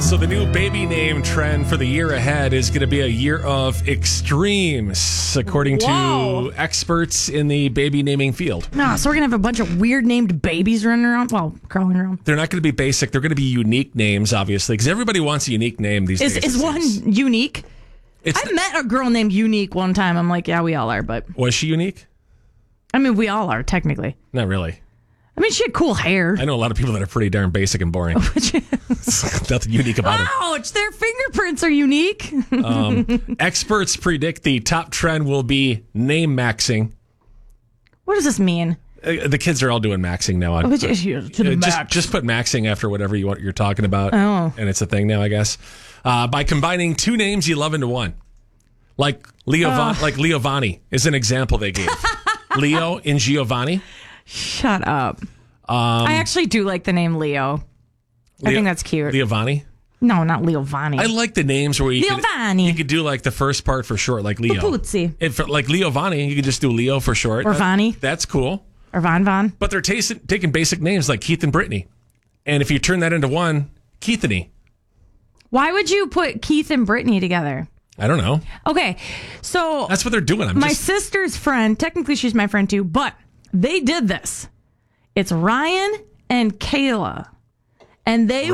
So the new baby name trend for the year ahead is going to be a year of extremes, according to experts in the baby naming field. No, so we're going to have a bunch of weird named babies running around, crawling around. They're not going to be basic. They're going to be unique names, obviously, because everybody wants a unique name these days. Is one unique? I met a girl named Unique one time. I'm like, yeah, we all are, but... Was she unique? I mean, we all are, technically. Not really. I mean, she had cool hair. I know a lot of people that are pretty darn basic and boring. Nothing unique about them. Ouch, their fingerprints are unique. Experts predict the top trend will be name maxing. What does this mean? The kids are all doing maxing now. Just put maxing after whatever you're talking about. Oh. And it's a thing now, I guess. By combining two names you love into one. Like Leovani is an example they gave. Leo and Giovanni. Shut up. I actually do like the name Leo. I think that's cute. Leovani? No, not Leovani. I like the names where you could do like the first part for short, like Leo. Papuzzi. Like Leovani, you could just do Leo for short. Or Vani. That's cool. Or Von. But they're taking basic names like Keith and Brittany. And if you turn that into one, Keithany. Why would you put Keith and Brittany together? I don't know. Okay, so... That's what they're doing. My sister's friend, technically she's my friend too, but they did this. It's Ryan and Kayla. And they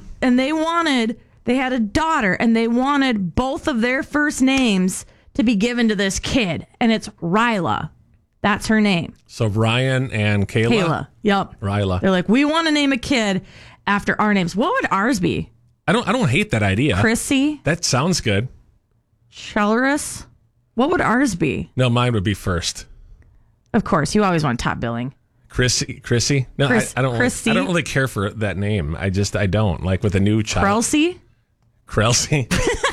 had a daughter, and they wanted both of their first names to be given to this kid. And it's Ryla. That's her name. So Ryan and Kayla? Kayla, yep. Ryla. They're like, we want to name a kid after our names. What would ours be? I don't hate that idea. Chrissy? That sounds good. Chellerus? What would ours be? No, mine would be first. Of course, you always want top billing. Chrissy? No, I don't. Chrissy? I don't really care for that name. I don't like with a new child. Krelsey.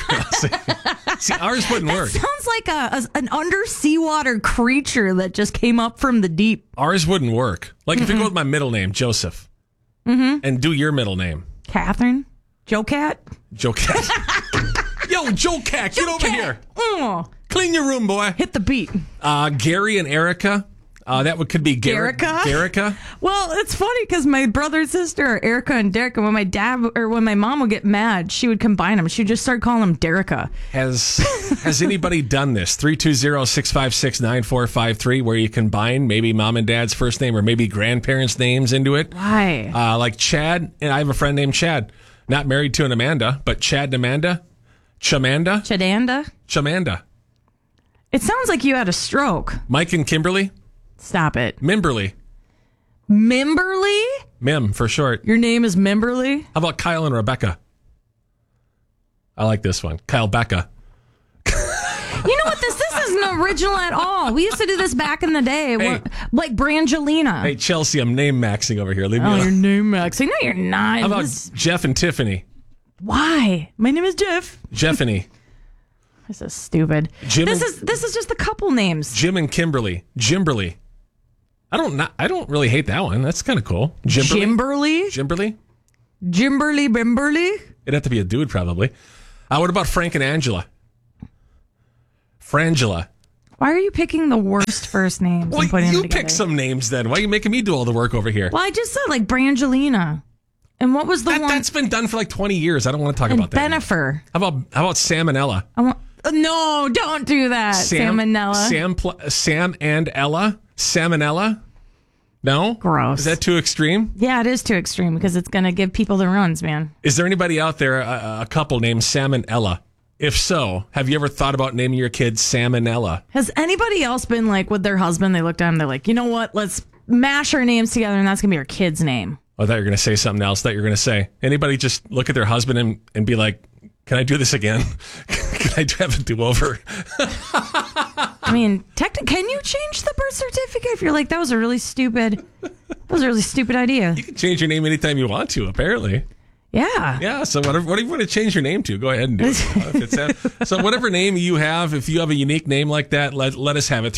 See, ours wouldn't work. Sounds like an undersea water creature that just came up from the deep. Ours wouldn't work. Like if you go with my middle name, Joseph, and do your middle name, Catherine, Joe Cat. Yo, Joe Cat, get over here. Clean your room, boy. Hit the beat. Gary and Erica. That could be Garrica. Well, it's funny because my brother and sister are Erica and Derek, and when my mom would get mad, she would combine them. She'd just start calling them Derrica. Has anybody done this? 320-656-9453, where you combine maybe mom and dad's first name or maybe grandparents' names into it. Why? Like Chad, and I have a friend named Chad, not married to an Amanda, but Chad and Amanda. Chamanda. It sounds like you had a stroke. Mike and Kimberly. Stop it. Mimberly. Mim for short. Your name is Mimberly? How about Kyle and Rebecca? I like this one. Kyle Becca. You know what? This isn't original at all. We used to do this back in the day. Hey. Like Brangelina. Hey, Chelsea, I'm name maxing over here. Leave me alone. You're name maxing. No, you're not. How about Jeff and Tiffany? Why? My name is Jeff. Jeffany. This is stupid. This is just a couple names. Jim and Kimberly. Jimberly. I don't really hate that one. That's kind of cool. Jimberly? Bimberly? It'd have to be a dude, probably. What about Frank and Angela? Frangela. Why are you picking the worst first names and putting them together? You pick some names then. Why are you making me do all the work over here? Well, I just said like Brangelina. And what was the one? That's been done for like 20 years. I don't want to talk about that. Benifer. How about Sam and Ella? No, don't do that. Salmonella. Sam and Ella? Salmonella? No? Gross. Is that too extreme? Yeah, it is too extreme because it's going to give people the runs, man. Is there anybody out there, a couple named Sam and Ella? If so, have you ever thought about naming your kid Sam and Ella? Has anybody else been like with their husband, they looked at him, they're like, you know what, let's mash our names together and that's going to be our kid's name. I thought you were going to say something else that you're going to say. Anybody just look at their husband and be like, can I do this again? Can I have a do-over? I mean, can you change the birth certificate if you're like, that was a really stupid idea? You can change your name anytime you want to, apparently. Yeah. Yeah, so what do you want to change your name to? Go ahead and do it. So whatever name you have, if you have a unique name like that, let us have it.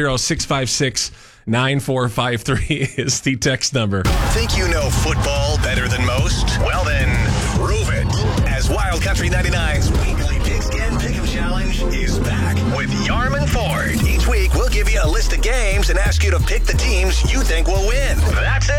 320-656-9453 is the text number. Think you know football better than most? Well then, prove it. As Wild Country 99's weekly Pigskin Pick'em Challenge is back with Yarman Ford. Each week, we'll give you a list of games and ask you to pick the teams you think will win. That's it.